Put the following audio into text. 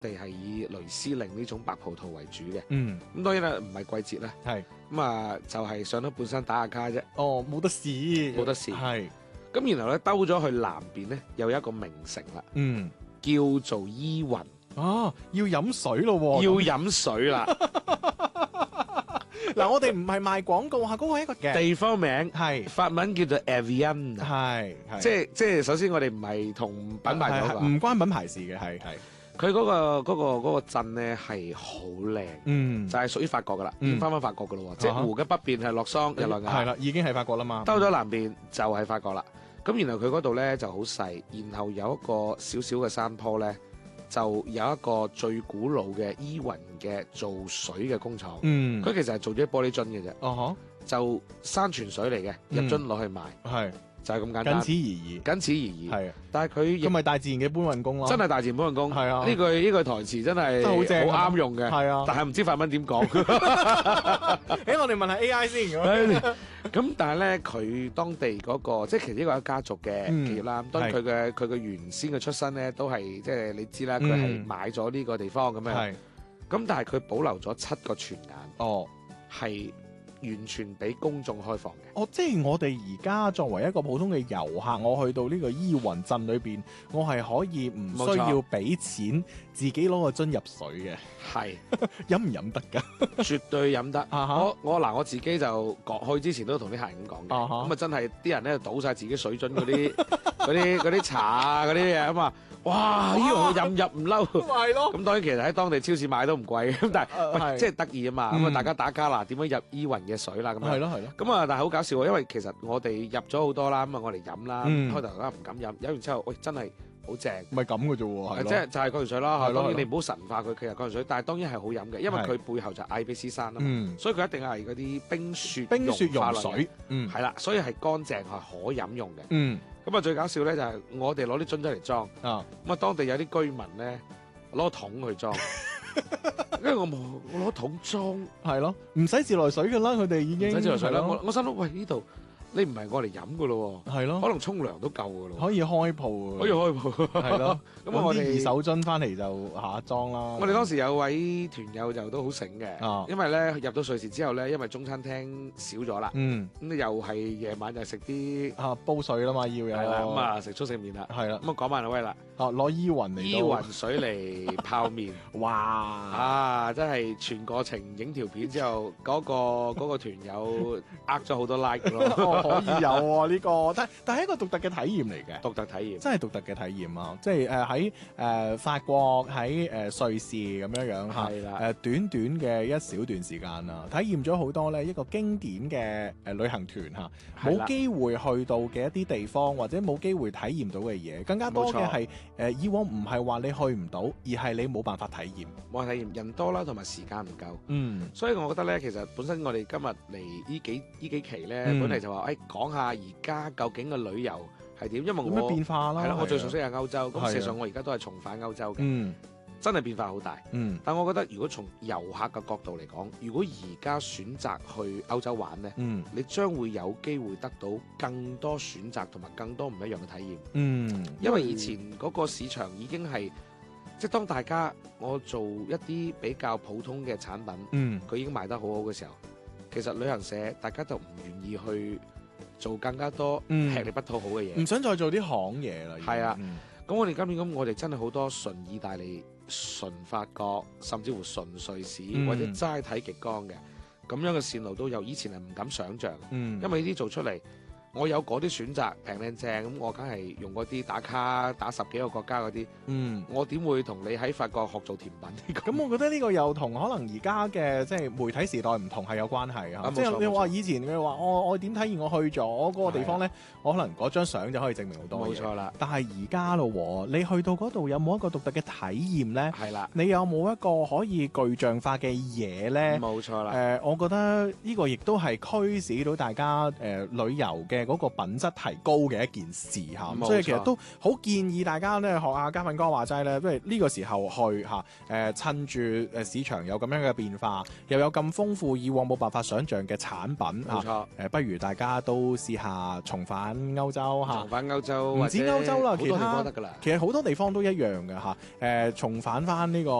地係以雷司令呢種白葡萄為主嘅。 嗯， 咁當然啦，唔係季節啦。 係。 咁啊，就係上到半山打下卡啫， 哦，冇得試， 冇得試。 係。 咁然後咧兜咗去南邊咧，又有一個名城啦， 嗯， 叫做依雲， 啊，要飲水咯喎， 要飲水啦。 嗱，我哋唔係賣廣告嚇，嗰個係一個嘅地方名係法文叫做 Evian， 係即係首先我哋唔係同品牌嗰個， 唔關品牌事嘅，係佢嗰個鎮咧係好靚， 嗯， 就係屬於法國噶啦，已經翻法國噶咯喎，即係湖嘅北邊係洛桑日內瓦， 係啦，已經係法國啦嘛， 兜咗南邊就係法國啦。咁然後佢嗰度咧就好細，然後有一個少少嘅山坡咧，就有一個最古老嘅依雲嘅做水嘅工廠。 嗯， 佢其實係做咗啲玻璃樽嘅啫， 哦就山泉水嚟嘅，入樽攞去賣， 係就係咁簡單， 僅此而已， 僅此而已。 係， 但係佢亦咁咪大自然嘅搬運工咯， 真係大自然搬運工。 係啊， 呢句台詞真係好正， 好啱用嘅。 係啊， 但係唔知法文點講。 我哋問下 AI 先咁但係咧，佢當地嗰個即係其實呢個係一家族嘅企業啦。當然佢嘅原先嘅出身咧，都係即係你知啦，佢係買咗呢個地方咁樣。 係。 咁但係佢保留咗7個泉眼， 哦， 係完全俾公眾開放嘅。 哦，即係我哋而家作為一個普通嘅遊客，我去到呢個依雲鎮裏邊，我係可以唔需要俾錢，自己攞個樽入水嘅。 係飲唔飲得㗎？ 絕對飲得。 Uh-huh. 我自己就去之前都同啲客人咁講嘅。咁啊真係啲人咧倒晒自己水樽嗰啲茶啊嗰啲嘢咁啊，哇！呢個飲入唔嬲。 係咯。 咁當然其實喺當地超市買都唔貴，咁但係即係得意啊嘛。咁啊大家打卡啦，點樣入依雲嘅水啦咁樣。係咯。咁啊但係好搞笑喎，因為其實我哋入咗好多啦，咁啊我哋飲啦，開頭唔敢飲，飲完之後喂真係好正， 咪咁嘅啫喎， 即係就係嗰條水啦。當然你唔好神化佢，其實嗰條水，但係當然係好飲嘅，因為佢背後就係艾比斯山啊嘛，所以佢一定係嗰啲冰雪融水，係啦，所以係乾淨係可飲用嘅。咁啊最搞笑咧就係我哋攞啲樽仔嚟裝，咁啊當地有啲居民咧攞桶去裝，因為我攞桶裝，係咯， 唔使自來水㗎啦，佢哋已經唔使自來水啦。我心諗喂呢度。你唔係我嚟飲噶咯喎，係咯，可能沖涼都夠噶咯， 可以開鋪， 可以開鋪，係咯。咁我哋二手樽翻嚟就下裝啦。 我哋當時有位團友就都好醒嘅，因為咧入到瑞士之後咧，因為中餐廳少咗啦，咁又係夜晚就食啲煲水啦嘛，要有咁啊食粗食麵啦，係啦。咁啊講埋啦威啦， 攞依雲嚟， 依雲水嚟泡麵，哇！真係全過程影條片之後，嗰個團友咗好多 like 咯。 可以有喎呢個，但係一個獨特嘅體驗嚟嘅， 獨特體驗， 真係獨特嘅體驗啊！即係喺法國喺瑞士咁樣係啦， 短短嘅一小段時間啊，體驗咗好多咧一個經典嘅旅行團嚇，冇機會去到嘅一啲地方，或者冇機會體驗到嘅嘢，更加多嘅係以往唔係話你去唔到，而係你冇辦法體驗， 冇體驗，人多啦，同埋時間唔夠，所以我覺得咧，其實本身我哋今日嚟呢幾期咧，本嚟就話講下而家究竟嘅旅遊係點，因為我有咩變化啦？ 係啦，我最熟悉係歐洲，咁事實上我而家都係重返歐洲嘅，真係變化好大。但我覺得如果從遊客嘅角度嚟講，如果而家選擇去歐洲玩呢，你將會有機會得到更多選擇同埋更多唔一樣嘅體驗。因為以前嗰個市場已經係即係當大家我做一啲比較普通嘅產品，佢已經賣得好好嘅時候，其實旅行社大家就唔願意去做更加多吃力不討好嘅嘢， 唔想再做啲行嘢啦。 係啊，咁我哋今年咁，我哋真係好多純意大利、純法國，甚至乎純瑞士，或者齋睇極光嘅咁樣嘅線路都有。以前係唔敢想像，因為呢啲做出嚟。我有嗰啲選擇平靚正，咁我梗係用嗰啲打卡打10幾個國家嗰啲。我點會同你喺法國學做甜品？ 咁我覺得呢個又同可能而家嘅即係媒體時代唔同係有關係啊！即係你話以前佢話我點體驗我去咗嗰個地方咧，我可能嗰張相就可以證明好多嘢。冇錯啦。但係而家咯，你去到嗰度有冇一個獨特嘅體驗咧？係啦。你有冇一個可以具象化嘅嘢咧？冇錯啦。我覺得呢個亦都係驅使到大家旅遊嘅嘅嗰個品質提高嘅一件事嚇。所以其實都好建議大家咧學下嘉賓哥話齋咧，因為呢個時候去嚇趁住市場有咁樣嘅變化，又有咁豐富以往冇辦法想像嘅產品嚇，不如大家都試下重返歐洲嚇。 重返歐洲， 唔止歐洲啦，其他得㗎啦。 其實好多地方都一樣嘅嚇。重返翻呢個